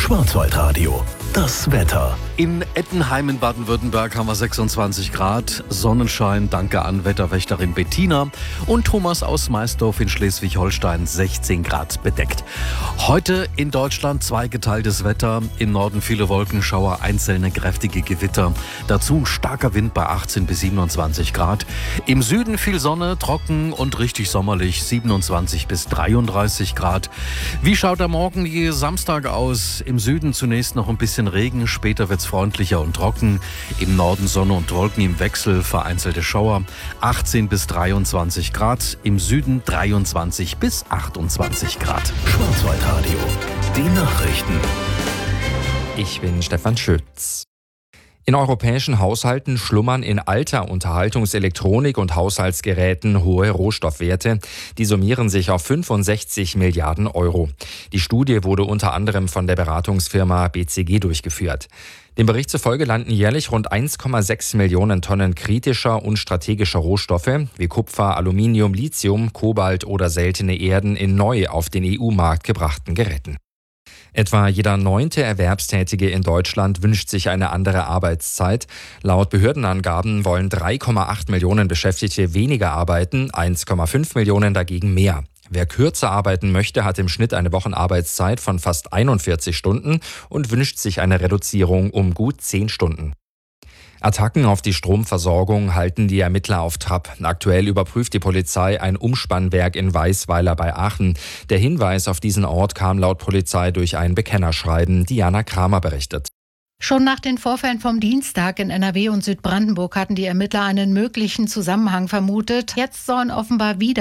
Schwarzwaldradio, das Wetter. In Ettenheim in Baden-Württemberg haben wir 26 Grad, Sonnenschein, danke an Wetterwächterin Bettina, und Thomas aus Maisdorf in Schleswig-Holstein 16 Grad bedeckt. Heute in Deutschland zweigeteiltes Wetter, im Norden viele Wolkenschauer, einzelne kräftige Gewitter, dazu ein starker Wind bei 18 bis 27 Grad. Im Süden viel Sonne, trocken und richtig sommerlich, 27 bis 33 Grad. Wie schaut der morgige Samstag aus? Im Süden zunächst noch ein bisschen Regen, später wird's freundlicher und trocken. Im Norden Sonne und Wolken im Wechsel, vereinzelte Schauer. 18 bis 23 Grad, im Süden 23 bis 28 Grad. Schwarzwaldradio, die Nachrichten. Ich bin Stefan Schütz. In europäischen Haushalten schlummern in alter Unterhaltungselektronik und Haushaltsgeräten hohe Rohstoffwerte. Die summieren sich auf 65 Milliarden Euro. Die Studie wurde unter anderem von der Beratungsfirma BCG durchgeführt. Dem Bericht zufolge landen jährlich rund 1,6 Millionen Tonnen kritischer und strategischer Rohstoffe wie Kupfer, Aluminium, Lithium, Kobalt oder seltene Erden in neu auf den EU-Markt gebrachten Geräten. Etwa jeder 9. Erwerbstätige in Deutschland wünscht sich eine andere Arbeitszeit. Laut Behördenangaben wollen 3,8 Millionen Beschäftigte weniger arbeiten, 1,5 Millionen dagegen mehr. Wer kürzer arbeiten möchte, hat im Schnitt eine Wochenarbeitszeit von fast 41 Stunden und wünscht sich eine Reduzierung um gut 10 Stunden. Attacken auf die Stromversorgung halten die Ermittler auf Trab. Aktuell überprüft die Polizei ein Umspannwerk in Weisweiler bei Aachen. Der Hinweis auf diesen Ort kam laut Polizei durch ein Bekennerschreiben. Diana Kramer berichtet. Schon nach den Vorfällen vom Dienstag in NRW und Südbrandenburg hatten die Ermittler einen möglichen Zusammenhang vermutet. Jetzt sollen offenbar wieder